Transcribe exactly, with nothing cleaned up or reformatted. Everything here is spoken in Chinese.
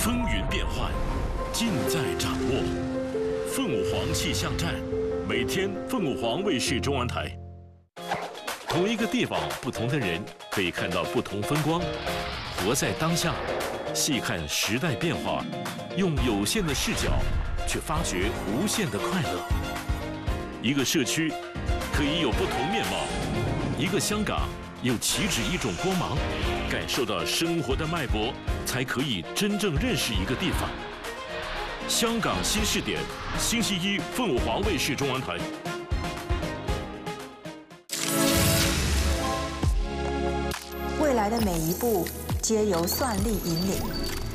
风云变幻，尽在掌握。凤舞凰气象站，每天凤舞凰卫视中文台。同一个地方，不同的人可以看到不同风光。活在当下，细看时代变化，用有限的视角，去发掘无限的快乐。一个社区可以有不同面貌，一个香港有岂止一种光芒。感受到生活的脉搏，才可以真正认识一个地方。香港新视点，星期一凤舞凰卫视中文台。 未来的每一步皆由算力引领。